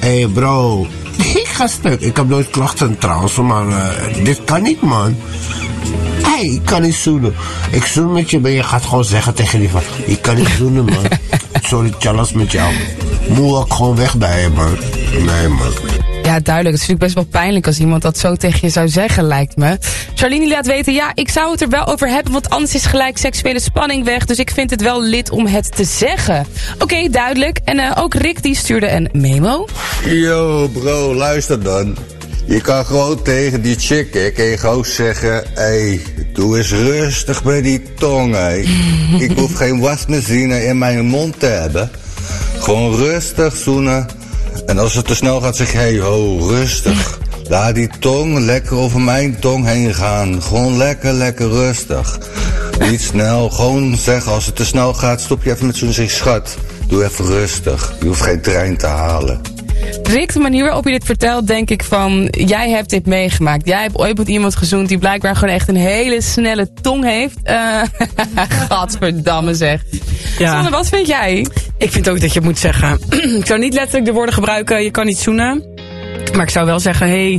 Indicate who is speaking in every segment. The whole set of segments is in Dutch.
Speaker 1: Hey bro, ik ga stuk. Ik heb nooit klachten trouwens, maar dit kan niet, man. Hey, ik kan niet zoenen. Ik zoen met je, maar je gaat gewoon zeggen tegen die van... Ik kan niet zoenen, man. Sorry, tjallas met jou. Moet ik gewoon weg bij je, man. Nee, man.
Speaker 2: Ja, duidelijk. Het is natuurlijk best wel pijnlijk als iemand dat zo tegen je zou zeggen, lijkt me. Charlene laat weten, ja, ik zou het er wel over hebben, want anders is gelijk seksuele spanning weg. Dus ik vind het wel lid om het te zeggen. Oké, duidelijk. En ook Rick die stuurde een memo.
Speaker 3: Yo bro, luister dan. Je kan gewoon tegen die chick, kan je gewoon zeggen... Hey, doe eens rustig met die tong, hé. Ik hoef geen wasmachine in mijn mond te hebben. Gewoon rustig zoenen. En als het te snel gaat, zeg je... Hey, ho, rustig. Laat die tong lekker over mijn tong heen gaan. Gewoon lekker rustig. Niet snel, gewoon zeggen als het te snel gaat... Stop je even met zo'n zeg, schat, doe even rustig. Je hoeft geen trein te halen.
Speaker 2: Rick, de manier waarop je dit vertelt, denk ik van... Jij hebt dit meegemaakt. Jij hebt ooit met iemand gezoend die blijkbaar gewoon echt een hele snelle tong heeft. Gadverdamme zeg. Ja. Sanne, wat vind jij?
Speaker 4: Ik vind ook dat je moet zeggen... Ik zou niet letterlijk de woorden gebruiken, je kan niet zoenen. Maar ik zou wel zeggen, hey...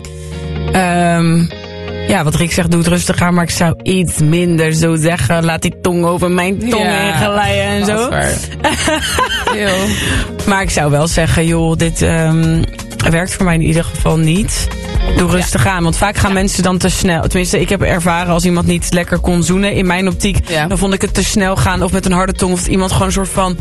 Speaker 4: ja, wat Rick zegt, doe het rustig aan. Maar ik zou iets minder zo zeggen. Laat die tong over mijn tong heen glijden en zo. Maar ik zou wel zeggen, joh, dit werkt voor mij in ieder geval niet. Doe rustig aan, want vaak gaan mensen dan te snel. Tenminste, ik heb ervaren als iemand niet lekker kon zoenen. In mijn optiek, dan vond ik het te snel gaan. Of met een harde tong, of dat iemand gewoon een soort van...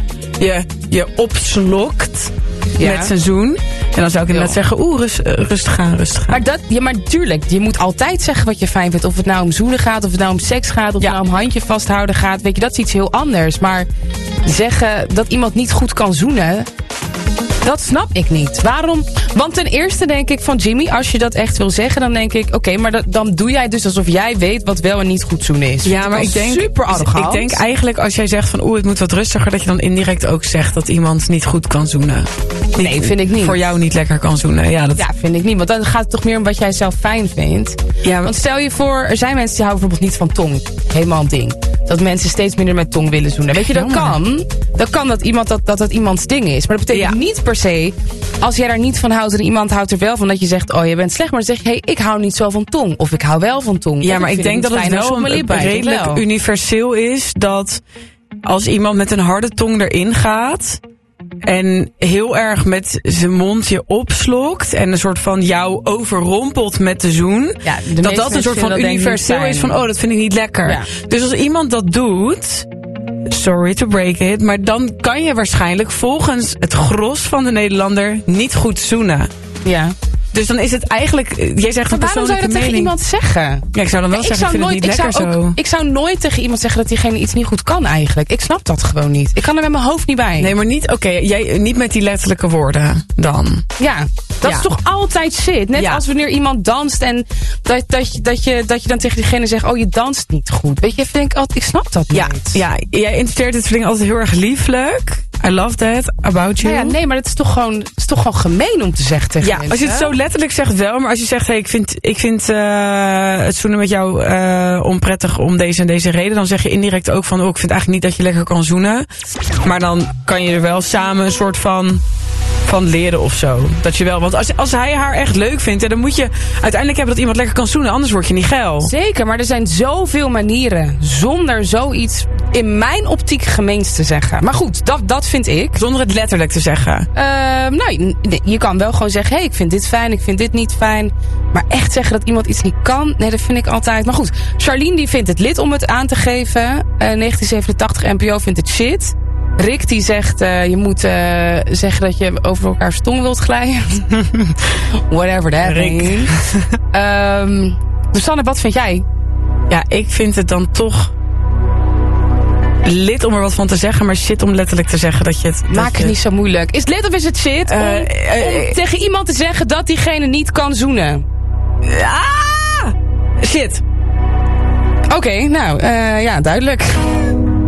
Speaker 4: Je opslokt met zijn zoen. En dan zou ik inderdaad zeggen, rustig aan.
Speaker 2: Maar tuurlijk, je moet altijd zeggen wat je fijn vindt. Of het nou om zoenen gaat, of het nou om seks gaat... of het nou om handje vasthouden gaat. Weet je, dat is iets heel anders. Maar zeggen dat iemand niet goed kan zoenen... Dat snap ik niet. Waarom? Want ten eerste denk ik van Jimmy, als je dat echt wil zeggen, dan denk ik, oké, maar dan doe jij dus alsof jij weet wat wel en niet goed zoenen is.
Speaker 4: Ja, maar ik denk
Speaker 2: super arrogant.
Speaker 4: Ik denk eigenlijk als jij zegt van het moet wat rustiger, dat je dan indirect ook zegt dat iemand niet goed kan zoenen.
Speaker 2: Nee, vind ik niet.
Speaker 4: Voor jou niet lekker kan zoenen. Ja,
Speaker 2: vind ik niet. Want dan gaat het toch meer om wat jij zelf fijn vindt. Ja, want stel je voor, er zijn mensen die houden bijvoorbeeld niet van tong. Helemaal een ding. Dat mensen steeds minder met tong willen zoenen. Weet je, dat kan. Dat kan dat iemands ding is. Maar dat betekent niet per se, als jij daar niet van houdt en iemand houdt er wel van, dat je zegt, oh, je bent slecht. Maar dan zeg je, hey, ik hou niet zo van tong. Of ik hou wel van tong.
Speaker 4: Ja, maar ik denk dat het wel redelijk universeel is dat als iemand met een harde tong erin gaat en heel erg met zijn mond je opslokt en een soort van jou overrompelt met de zoen, dat een soort van universeel is van, oh, dat vind ik niet lekker. Ja. Dus als iemand dat doet, sorry to break it, maar dan kan je waarschijnlijk volgens het gros van de Nederlander niet goed zoenen.
Speaker 2: Ja.
Speaker 4: Dus dan is het eigenlijk, jij zegt een persoonlijke mening.
Speaker 2: Waarom zou je dat tegen iemand zeggen?
Speaker 4: Ja, ik zou dan wel zeggen, ik vind het niet lekker zo.
Speaker 2: Ik zou nooit tegen iemand zeggen dat diegene iets niet goed kan eigenlijk. Ik snap dat gewoon niet. Ik kan er met mijn hoofd niet bij.
Speaker 4: Nee, maar niet, jij niet met die letterlijke woorden dan.
Speaker 2: Ja, dat is toch altijd shit. Net als wanneer iemand danst en dat je dan tegen diegene zegt, oh, je danst niet goed. Weet je, ik snap dat niet.
Speaker 4: Ja, jij interpreteert dit soort dingen altijd heel erg lieflijk. I love that about you.
Speaker 2: Ja, nee, maar het is toch gewoon gemeen om te zeggen tegen mensen.
Speaker 4: Als je het zo letterlijk zegt wel, maar als je zegt, hey, ik vind het zoenen met jou onprettig om deze en deze reden, dan zeg je indirect ook van, ik vind eigenlijk niet dat je lekker kan zoenen. Maar dan kan je er wel samen een soort van leren of zo. Dat je wel, want als hij haar echt leuk vindt, dan moet je uiteindelijk hebben dat iemand lekker kan zoenen, anders word je niet geil.
Speaker 2: Zeker, maar er zijn zoveel manieren zonder zoiets in mijn optiek gemeens te zeggen. Maar goed, dat vind ik.
Speaker 4: Zonder het letterlijk te zeggen?
Speaker 2: Je kan wel gewoon zeggen, hey, ik vind dit fijn, ik vind dit niet fijn. Maar echt zeggen dat iemand iets niet kan, nee, dat vind ik altijd. Maar goed, Charlene die vindt het lid om het aan te geven. 1987 NPO vindt het shit. Rick die zegt, je moet zeggen dat je over elkaars tong wilt glijden. Whatever that means. Sanne, wat vind jij?
Speaker 4: Ja, ik vind het dan toch lid om er wat van te zeggen, maar shit om letterlijk te zeggen dat je het...
Speaker 2: Maak het niet zo moeilijk. Is het lid of is het shit om tegen iemand te zeggen dat diegene niet kan zoenen?
Speaker 4: Shit.
Speaker 2: Oké, nou, duidelijk.